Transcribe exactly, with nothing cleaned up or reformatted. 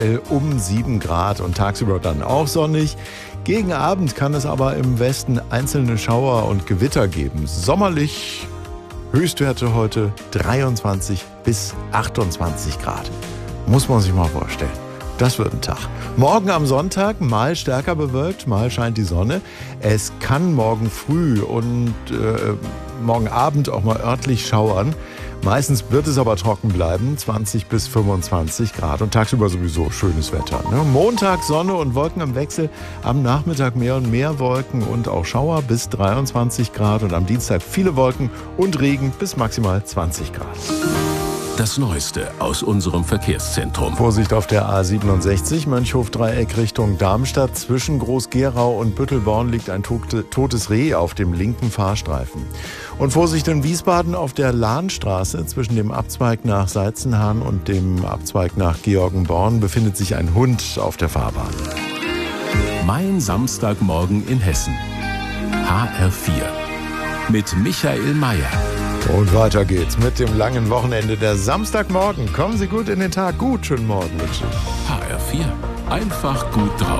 um sieben Grad und tagsüber dann auch sonnig. Gegen Abend kann es aber im Westen einzelne Schauer und Gewitter geben. Sommerlich, Höchstwerte heute dreiundzwanzig bis achtundzwanzig Grad. Muss man sich mal vorstellen. Das wird ein Tag. Morgen am Sonntag mal stärker bewölkt, mal scheint die Sonne. Es kann morgen früh und äh, morgen Abend auch mal örtlich schauern. Meistens wird es aber trocken bleiben, zwanzig bis fünfundzwanzig Grad und tagsüber sowieso schönes Wetter. Ne? Montag Sonne und Wolken im Wechsel, am Nachmittag mehr und mehr Wolken und auch Schauer bis dreiundzwanzig Grad und am Dienstag viele Wolken und Regen bis maximal zwanzig Grad. Das Neueste aus unserem Verkehrszentrum. Vorsicht auf der A siebenundsechzig, Mönchhof-Dreieck Richtung Darmstadt. Zwischen Groß-Gerau und Büttelborn liegt ein totes Reh auf dem linken Fahrstreifen. Und Vorsicht in Wiesbaden auf der Lahnstraße zwischen dem Abzweig nach Seitzenhahn und dem Abzweig nach Georgenborn befindet sich ein Hund auf der Fahrbahn. Mein Samstagmorgen in Hessen. H R vier. Mit Michael Mayer. Und weiter geht's mit dem langen Wochenende. Der Samstagmorgen. Kommen Sie gut in den Tag. Gut, schönen Morgen wünsche ich. H R vier. Einfach gut drauf.